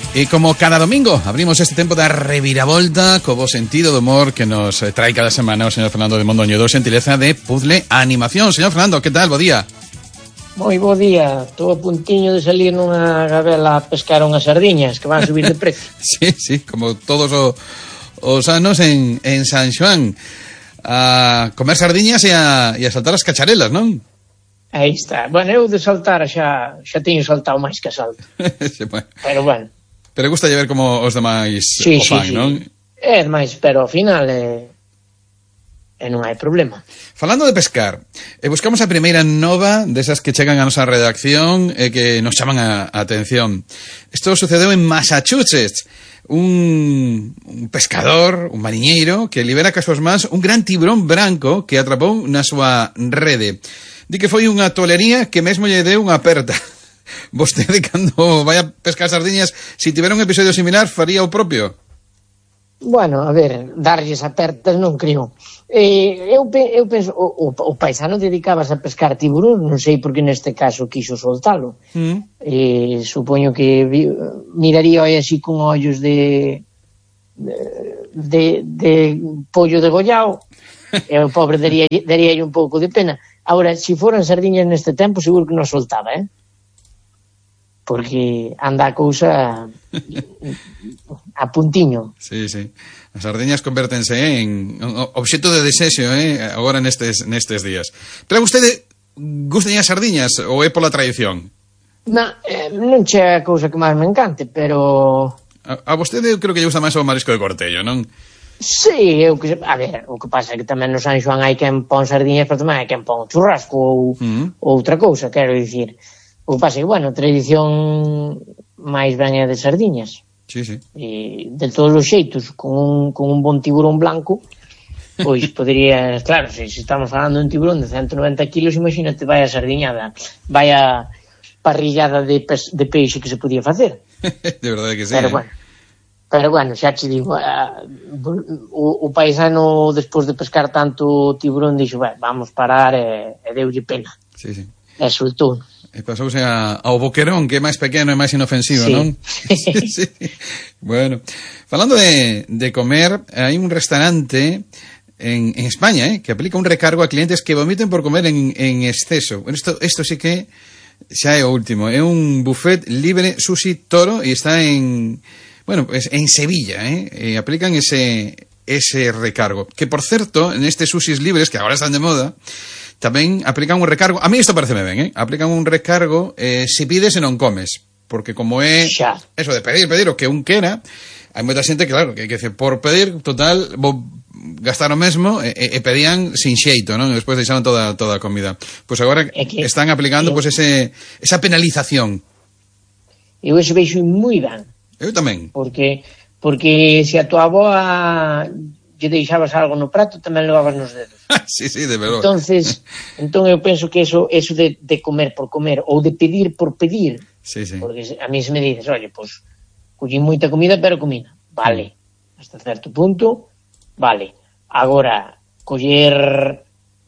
E como cada domingo abrimos este tempo da reviravolta co bo sentido do humor que nos trae cada semana o señor Fernando de Mondoño, do xentileza de Puzzle Animación. Señor Fernando, que tal? Bo día. Moi bo día. Estou a puntiño de salir nunha gabela a pescar unhas sardiñas que van a subir de precio. Sí, como todos os anos en San Xoán. A comer sardiñas e a saltar as cacharelas, non? Aí está. Bueno, eu de saltar xa teño saltado máis que salto. Sí, bueno. Pero bueno. Pero gusta ver como os demais o fan, sí. Non? É máis, pero ao final non hai problema. Falando de pescar, buscamos a primeira nova desas que chegan a nosa redacción e que nos chaman a atención. Isto sucedeu en Massachusetts. Un pescador, un mariñeiro, que libera cas súas mans un gran tiburón branco que atrapou na súa rede. Di que foi unha tolería que mesmo lle deu unha aperta. Vostede, cando vai a pescar sardiñas, se tivera un episodio similar, faría o propio? Bueno, a ver, darlles apertas non creo. Eu penso, o paisano dedicabas a pescar tiburón, non sei por que neste caso quiso soltalo. Supoño que miraría así con ollos de pollo degollado, e o pobre daría un pouco de pena. Ahora, se foran sardiñas neste tempo, seguro que non soltaba, porque anda a cousa a puntiño. Sí. As sardiñas convértense en obxecto de desexo, agora nestes días. Pero a vostede gustan as sardiñas ou é pola tradición? Non che a cousa que máis me encante, pero... A vostede eu creo que lle gusta máis o marisco de cortello, non? Sí, a ver, o que pasa é que tamén no San Xoán hai quen pon sardiñas, pero tamén hai quen pon churrasco ou outra cousa, quero dicir. O que pasa é que, bueno, tradición máis ben é de sardiñas. Sí. E de todos os xeitos, con un bon tiburón blanco, pois podría, claro, se estamos falando de un tiburón de 190 kilos, imagínate, vai a sardiñada, vai a parrillada de peixe que se podía facer. De verdade que sí. Pero bueno, xa te digo, o paisano, despois de pescar tanto tiburón, dixo, vamos parar, e deulle pena. Sí. E soltou. E pasouse ao boquerón, que é máis pequeno e máis inofensivo, sí. Non? Sí. Bueno, falando de comer, hai un restaurante en España, que aplica un recargo a clientes que vomiten por comer en exceso. Bueno, isto sí que xa é o último. É un buffet libre sushi toro e está en Sevilla, e aplican ese recargo. Que, por certo, en estes sushis libres, que agora están de moda, tamén aplican un recargo. A mí isto pareceme ben, aplican un recargo se pides e non comes, porque como é eso de pedir o que un quera, hai moita xente que, claro, que por pedir, total, vou gastar o mesmo, e pedían sin xeito, non? E despois deixaron toda a comida. Pois agora están aplicando esa penalización. Eu eso veixo moi ben. Eu tamén. Porque se a tua avoa lle deixabas algo no prato, tamén levabas nos dedos. Sí, de verdade. Entón eu penso que eso de comer por comer, ou de pedir por pedir, sí. Porque a mí se me dices, oye, pues collín moita comida, pero comina, vale, hasta certo punto, vale. Agora, coller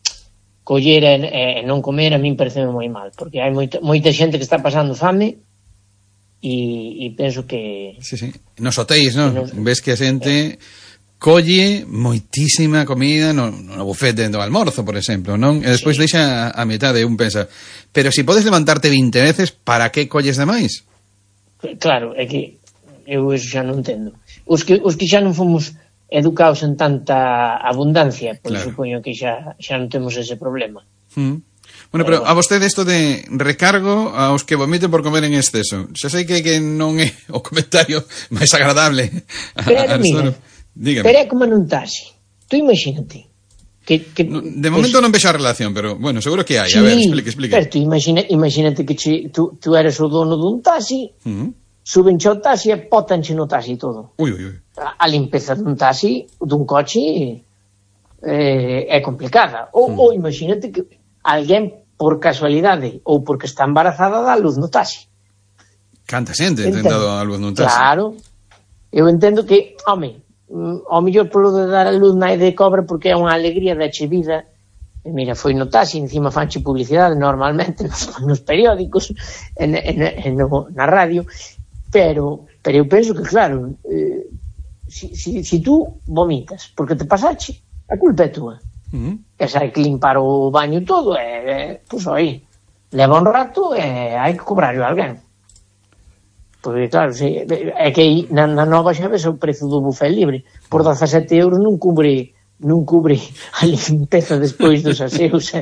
e non comer, a min parece moi mal, porque hai moita xente que está pasando fame, e penso que... Sí. Nos hotéis, non? Ves que a xente colle moitísima comida no bufete do almorzo, por exemplo, non? E despois deixa a metade, un pensa, pero se podes levantarte 20 veces, para que colles demais? Claro, é que eu eso xa non entendo. Os que xa non fomos educados en tanta abundancia, pois supoño que xa non temos ese problema. Bueno, pero a vostede isto de recargo aos que vomiten por comer en exceso, xa sei que non é o comentario máis agradable. Pero mira, dígame. Pero é como non taxe. Tú imagínate que de momento non vexo a relación, pero bueno, seguro que hai. A ver, explique. Pero tú imagínate que tú eres o dono dun taxi, subenche o taxi e pótanche no taxi todo. Ui. A limpeza dun taxi, dun coche, é complicada. Ou imagínate que alguén, por casualidade ou porque está embarazada, dá luz no taxi. Canta xente ten dado a luz nun taxi. Claro. Eu entendo que, ao mellor polo de dar a luz nai de cobra, porque é unha alegría dache vida. E mira, foi no taxi, encima fanche publicidade normalmente nos periódicos, na radio, pero eu penso que, claro, si tú vomitas porque te pasache, a culpa é túa. E se hai que limpar o baño todo, pois aí leva un rato e hai que cobrarlo a alguén. Porque, claro, é que aí na nova xa ves o prezo do buffet libre. Por 17 euros non cubre a limpeza despois dos aseos.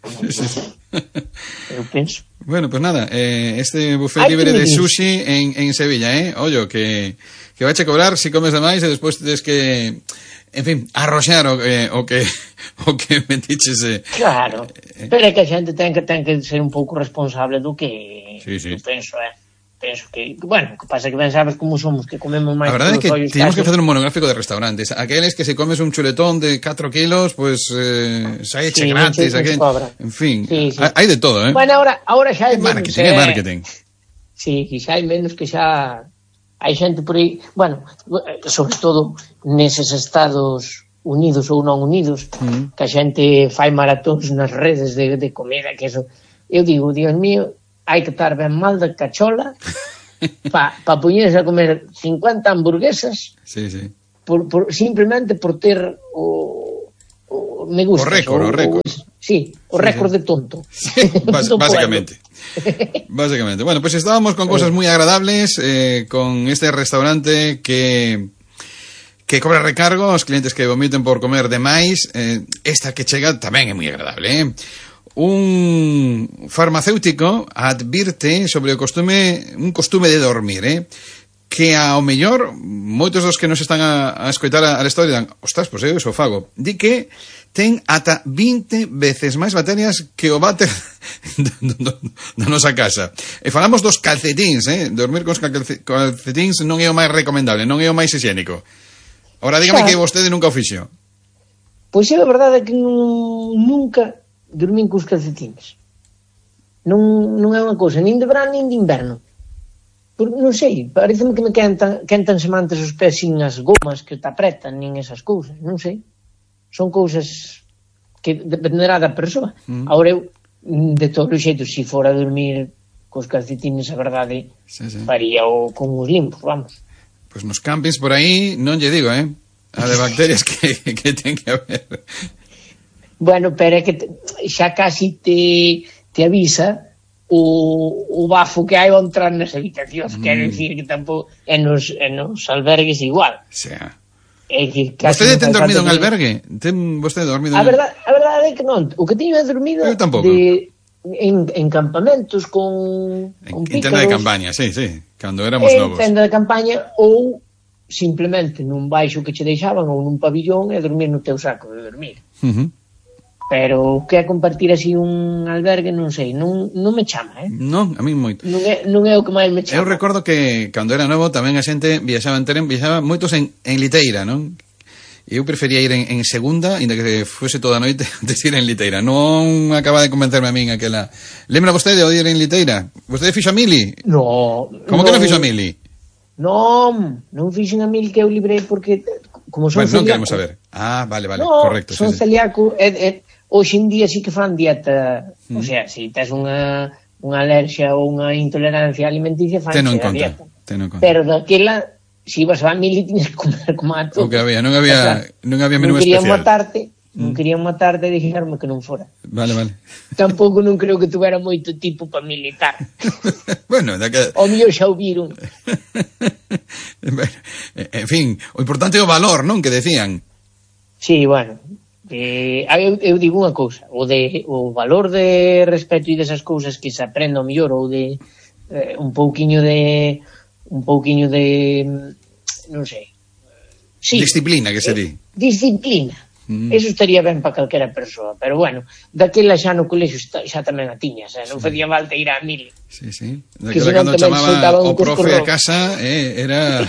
Eu penso. Bueno, pues nada, este buffet libre de sushi en Sevilla, ollo, que vai a cobrar si comes de máis e despois tedes que, en fin, arroxar o que metiches. Claro, pero é que a xente ten que ser un pouco responsable do que eu penso, penso que, bueno, que pasa que ben sabes como somos, que comemos máis. A verdade é que teníamos que facer un monográfico de restaurantes. Aqueles que se comes un chuletón de 4 kilos, pues saiche gratis, en fin, hai de todo, Bueno, ahora xa hai menos. É marketing. Sí, xa hai menos, que xa hai xente por aí, bueno, sobre todo neses Estados Unidos ou non unidos, que a xente fai maratóns nas redes de comida, que eso, eu digo, Dios mío, hai que estar ben mal da cachola pa poñerse a comer 50 hamburguesas simplemente por ter o me gusta. O récord. Sí, o récord de tonto. Sí, básicamente. Básicamente. Bueno, pues estábamos con cosas muy agradables, con este restaurante que cobra recargo aos clientes que vomiten por comer demais. Esta que chega tamén é moi agradable, Un farmacéutico advirte sobre un costume de dormir, que ao mellor moitos dos que nos están a escoitar a historia dan, ostras, pois eu iso fago. Di que ten ata 20 veces máis bacterias que o váter da nosa casa. E falamos dos calcetíns, dormir con calcetíns non é o máis recomendable, non é o máis higiénico. Ahora dígame que vostede nunca o fixo. Pois é, a verdade é que nunca dormín cos calcetines. Non é unha cousa nin de verán nin de inverno. Non sei, pareceme que me quentan semantes os pés sin as gomas que te apretan, nin esas cousas, non sei. Son cousas que dependerá da persoa. Agora eu, de todos os xeitos, se fora a dormir cos calcetines, a verdade, faría o con os limpos, vamos. Pois nos campings por aí non lle digo, a de bacterias que ten que haber. Bueno, pero é que xa casi te avisa o bafo que hai ao entrar nas habitacións. Quero dicir que tampouco nos albergues igual. Sea. Vostede ten dormido en albergue? Ten vostede dormido en... A verdade é que non. O que teño é dormido en campamentos con pícaros. En tenda de campaña, sí, cando éramos novos. En tenda de campaña ou simplemente nun baixo que che deixaban ou nun pabillón e dormir no teu saco de dormir. Pero o que é compartir así un albergue, non sei, non me chama, Non, a mí moito. Non é o que máis me chama. Eu recordo que cando era novo tamén a xente viaxaba moitos en liteira, non? E eu prefería ir en segunda, inda que fuese toda a noite, antes de ir en liteira. Non acaba de convencerme a min aquela... Lembra vostede de ir en liteira? Vostede fixo a mili? No. Como que non fixo a mili? Non fixen a mili, que eu librei porque... Como son celíaco... non queremos saber. Vale, correcto. Son celíaco... Hoxe en día sí que fan dieta, o sea, se tes unha alerxia ou unha intolerancia alimenticia, fan a dieta. Pero daquela, se ibas a mili, tienes que comer como a todo. O que había, non había menú especial. Non querían matarte e dixeronme que non fora. Vale. Tampouco non creo que tuvera moito tipo para militar. Bueno, o mellor xa o viron. En fin, o importante é o valor, non? Que decían. Sí, bueno... eu digo unha cousa, o valor de respeto e desas cousas que se aprenda o mellor, ou de un pouquiño de non sei, disciplina, que se di. Disciplina, eso estaría ben para calquera persoa, pero bueno, daquela xa no colexio xa tamén a tiñas, non facía falta ir a mili. Sí, daquela cando chamaba o profe a casa, era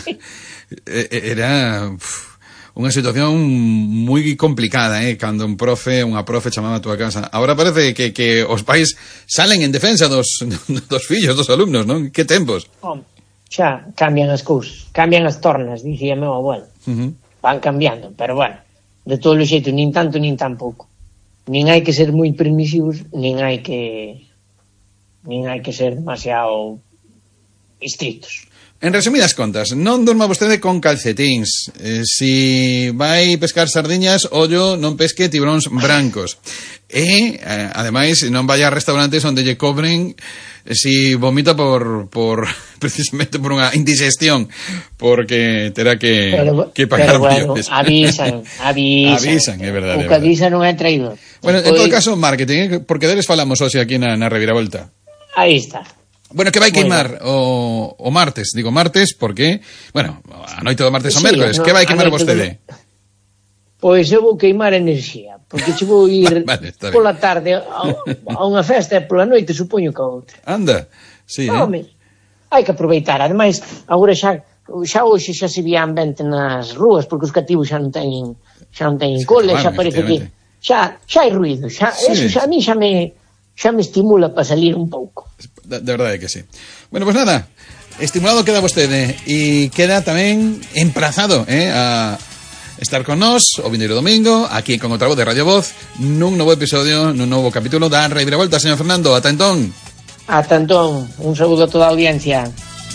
unha situación moi complicada, cando unha profe chamaba a túa casa. Agora parece que os pais salen en defensa dos fillos, dos alumnos, non? Que tempos? Xa cambian as cousas, cambian as tornas, dicía meu abuelo. Van cambiando, pero bueno, de todos os xeitos, nin tanto nin tan pouco. Nin hai que ser moi permisivos, nin hai que ser demasiado estrictos. En resumidas contas, non durma vostede con calcetíns. Si vai pescar sardiñas, ollo, non pesque tiburóns brancos. E, ademais, non vai a restaurantes onde lle cobren si vomita precisamente por unha indigestión, porque terá que pagar bueno, avisan, é verdade. O que avisa non é traidor. Bueno, en todo caso, marketing, porque deles falamos hoxe aquí na Reviravolta. Aí está. Bueno, que vai queimar o martes, digo martes porque, bueno, a noite do martes ao mércoles, que vai queimar vostede? Pois eu vou queimar enerxía, porque che vou ir pola tarde a unha festa e pola noite supoño que a outra. Anda, sí, hai que aproveitar, ademais, agora xa hoxe xa se vía ambiente nas rúas, porque os cativos xa non teñen cole, xa parece que xa hai ruido, eso xa a mí xa me estimula para salir un pouco. De verdade que sí. Bueno, pues nada, estimulado queda vostede e queda tamén emplazado a estar con nós o vindeiro domingo aquí con outra voz de Radio Voz nun novo episodio, nun novo capítulo da Reviravolta. Señor Fernando, ata entón. Ata entón, un saúdo a toda a audiencia.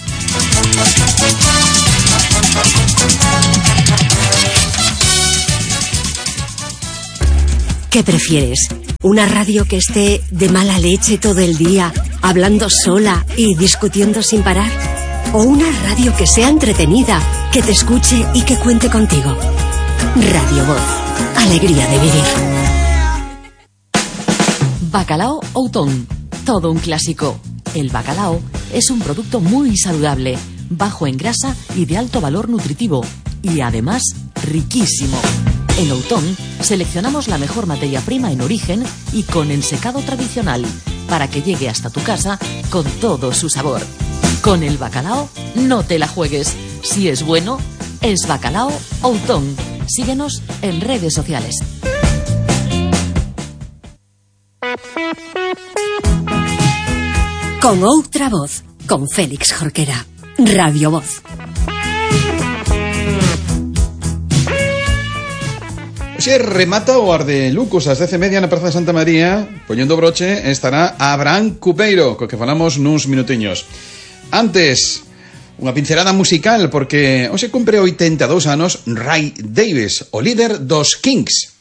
¿Qué prefieres? ¿Una radio que esté de mala leche todo el día, hablando sola y discutiendo sin parar? ¿O una radio que sea entretenida, que te escuche y que cuente contigo? Radio Voz. Alegría de vivir. Bacalao Outón. Todo un clásico. El bacalao es un producto muy saludable, bajo en grasa y de alto valor nutritivo. Y además, riquísimo. En Outón seleccionamos la mejor materia prima en origen y con ensecado tradicional para que llegue hasta tu casa con todo su sabor. Con el bacalao no te la juegues. Si es bueno, es Bacalao Outón. Síguenos en redes sociales. Con outra voz, con Félix Jorquera. Radio Voz. Se remata o Ardelucos ás 10:30 na Praza de Santa María. Poñendo broche estará Abraham Cupeiro, co que falamos nuns minutiños. Antes, unha pincelada musical, porque hoxe cumpre 82 anos Ray Davies, o líder dos Kinks.